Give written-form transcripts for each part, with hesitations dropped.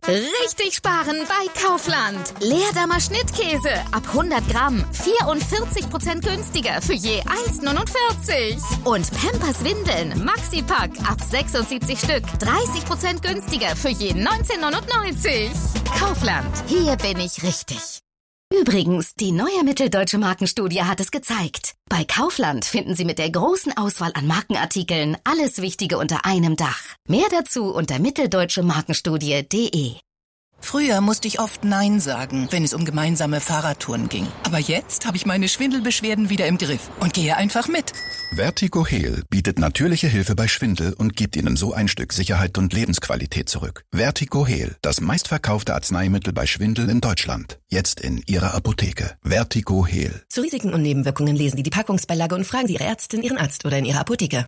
Richtig sparen bei Kaufland. Leerdammer Schnittkäse ab 100 Gramm 44% günstiger für je 1,49. Und Pampers Windeln Maxi-Pack ab 76 Stück 30% günstiger für je 19,99. Kaufland, hier bin ich richtig. Übrigens, die neue Mitteldeutsche Markenstudie hat es gezeigt. Bei Kaufland finden Sie mit der großen Auswahl an Markenartikeln alles Wichtige unter einem Dach. Mehr dazu unter mitteldeutschemarkenstudie.de. Früher musste ich oft Nein sagen, wenn es um gemeinsame Fahrradtouren ging. Aber jetzt habe ich meine Schwindelbeschwerden wieder im Griff und gehe einfach mit. Vertigo Heal bietet natürliche Hilfe bei Schwindel und gibt Ihnen so ein Stück Sicherheit und Lebensqualität zurück. Vertigo Heal, das meistverkaufte Arzneimittel bei Schwindel in Deutschland. Jetzt in Ihrer Apotheke. Vertigo Heal. Zu Risiken und Nebenwirkungen lesen Sie die Packungsbeilage und fragen Sie Ihre Ärztin, Ihren Arzt oder in Ihrer Apotheke.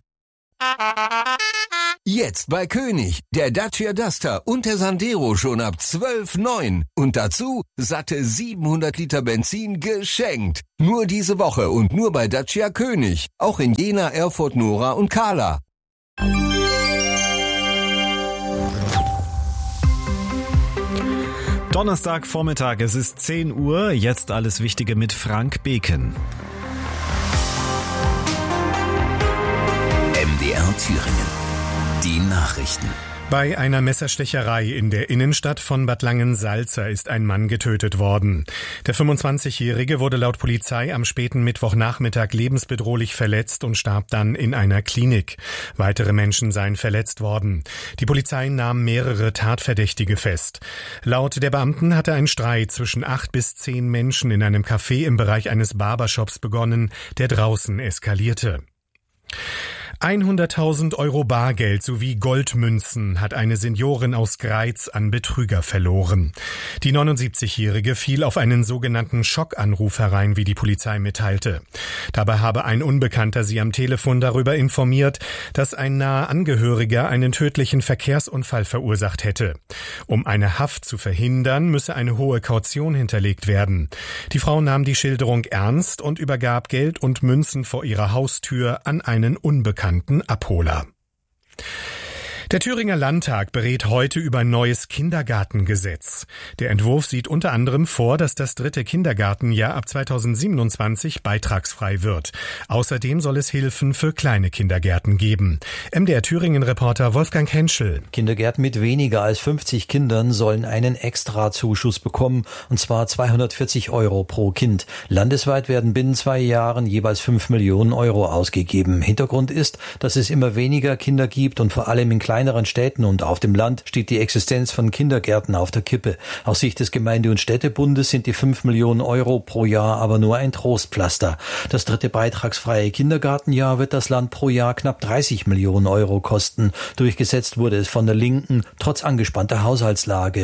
Jetzt bei König, der Dacia Duster und der Sandero schon ab 12,9. Und dazu satte 700 Liter Benzin geschenkt. Nur diese Woche und nur bei Dacia König. Auch in Jena, Erfurt, Nora und Kahla. Donnerstagvormittag, es ist 10 Uhr. Jetzt alles Wichtige mit Frank Beken. MDR Thüringen. Die Nachrichten. Bei einer Messerstecherei in der Innenstadt von Bad Langensalza ist ein Mann getötet worden. Der 25-Jährige wurde laut Polizei am späten Mittwochnachmittag lebensbedrohlich verletzt und starb dann in einer Klinik. Weitere Menschen seien verletzt worden. Die Polizei nahm mehrere Tatverdächtige fest. Laut der Beamten hatte ein Streit zwischen 8 bis 10 Menschen in einem Café im Bereich eines Barbershops begonnen, der draußen eskalierte. 100.000 Euro Bargeld sowie Goldmünzen hat eine Seniorin aus Greiz an Betrüger verloren. Die 79-Jährige fiel auf einen sogenannten Schockanruf herein, wie die Polizei mitteilte. Dabei habe ein Unbekannter sie am Telefon darüber informiert, dass ein naher Angehöriger einen tödlichen Verkehrsunfall verursacht hätte. Um eine Haft zu verhindern, müsse eine hohe Kaution hinterlegt werden. Die Frau nahm die Schilderung ernst und übergab Geld und Münzen vor ihrer Haustür an einen Unbekannten Abholer. Der Thüringer Landtag berät heute über ein neues Kindergartengesetz. Der Entwurf sieht unter anderem vor, dass das 3. Kindergartenjahr ab 2027 beitragsfrei wird. Außerdem soll es Hilfen für kleine Kindergärten geben. MDR Thüringen-Reporter Wolfgang Henschel. Kindergärten mit weniger als 50 Kindern sollen einen Extrazuschuss bekommen, und zwar 240 Euro pro Kind. Landesweit werden binnen 2 Jahren jeweils 5 Millionen Euro ausgegeben. Hintergrund ist, dass es immer weniger Kinder gibt und vor allem in kleineren Städten und auf dem Land steht die Existenz von Kindergärten auf der Kippe. Aus Sicht des Gemeinde- und Städtebundes sind die 5 Millionen Euro pro Jahr aber nur ein Trostpflaster. Das 3. beitragsfreie Kindergartenjahr wird das Land pro Jahr knapp 30 Millionen Euro kosten. Durchgesetzt wurde es von der Linken, trotz angespannter Haushaltslage.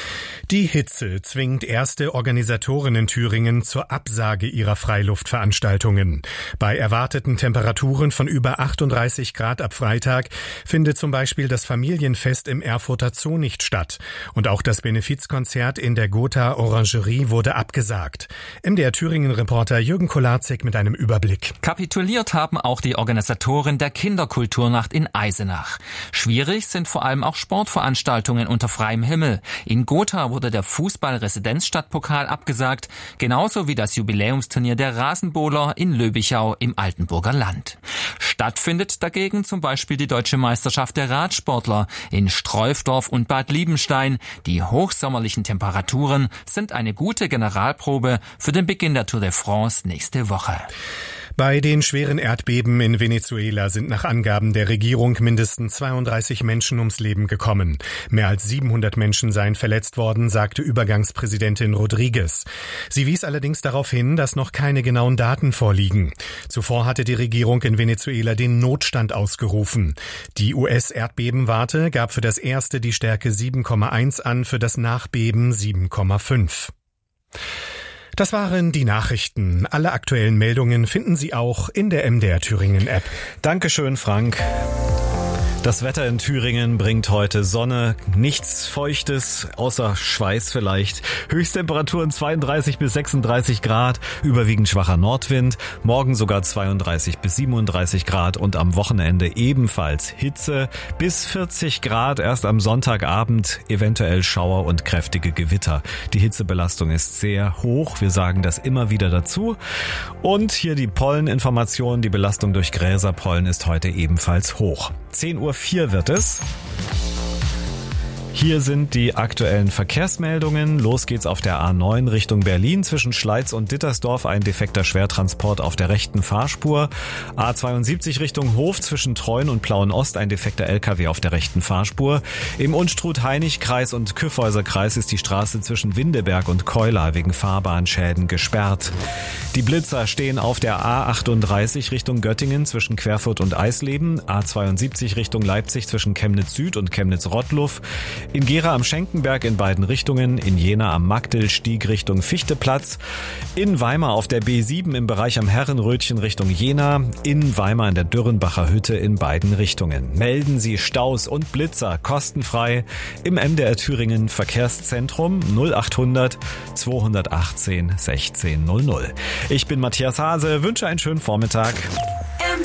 Die Hitze zwingt erste Organisatoren in Thüringen zur Absage ihrer Freiluftveranstaltungen. Bei erwarteten Temperaturen von über 38 Grad ab Freitag findet zum Beispiel das Familienfest im Erfurter Zoo nicht statt. Und auch das Benefizkonzert in der Gotha Orangerie wurde abgesagt. MDR Thüringen-Reporter Jürgen Kolarzek mit einem Überblick. Kapituliert haben auch die Organisatoren der Kinderkulturnacht in Eisenach. Schwierig sind vor allem auch Sportveranstaltungen unter freiem Himmel. In Gotha wurde der Fußball-Residenzstadtpokal abgesagt, genauso wie das Jubiläumsturnier der Rasenbowler in Löbichau im Altenburger Land. Stattfindet dagegen zum Beispiel die Deutsche Meisterschaft der Radsportler in Streufdorf und Bad Liebenstein. Die hochsommerlichen Temperaturen sind eine gute Generalprobe für den Beginn der Tour de France nächste Woche. Bei den schweren Erdbeben in Venezuela sind nach Angaben der Regierung mindestens 32 Menschen ums Leben gekommen. Mehr als 700 Menschen seien verletzt worden, sagte Übergangspräsidentin Rodriguez. Sie wies allerdings darauf hin, dass noch keine genauen Daten vorliegen. Zuvor hatte die Regierung in Venezuela den Notstand ausgerufen. Die US-Erdbebenwarte gab für das erste die Stärke 7,1 an, für das Nachbeben 7,5. Das waren die Nachrichten. Alle aktuellen Meldungen finden Sie auch in der MDR Thüringen App. Dankeschön, Frank. Das Wetter in Thüringen bringt heute Sonne, nichts Feuchtes, außer Schweiß vielleicht. Höchsttemperaturen 32 bis 36 Grad, überwiegend schwacher Nordwind, morgen sogar 32 bis 37 Grad und am Wochenende ebenfalls Hitze bis 40 Grad, erst am Sonntagabend eventuell Schauer und kräftige Gewitter. Die Hitzebelastung ist sehr hoch, wir sagen das immer wieder dazu. Und hier die Polleninformation, die Belastung durch Gräserpollen ist heute ebenfalls hoch. 10:04 Uhr wird es. Hier sind die aktuellen Verkehrsmeldungen. Los geht's auf der A9 Richtung Berlin. Zwischen Schleiz und Dittersdorf ein defekter Schwertransport auf der rechten Fahrspur. A72 Richtung Hof zwischen Treuen und Plauen-Ost ein defekter LKW auf der rechten Fahrspur. Im Unstrut-Hainich-Kreis und Kyffhäuser-Kreis ist die Straße zwischen Windeberg und Keular wegen Fahrbahnschäden gesperrt. Die Blitzer stehen auf der A38 Richtung Göttingen zwischen Querfurt und Eisleben. A72 Richtung Leipzig zwischen Chemnitz Süd und Chemnitz-Rottluff. In Gera am Schenkenberg in beiden Richtungen, in Jena am Magdel-Stieg Richtung Fichteplatz, in Weimar auf der B7 im Bereich am Herrenrötchen Richtung Jena, in Weimar in der Dürrenbacher Hütte in beiden Richtungen. Melden Sie Staus und Blitzer kostenfrei im MDR Thüringen Verkehrszentrum 0800 218 1600. Ich bin Matthias Hase, wünsche einen schönen Vormittag.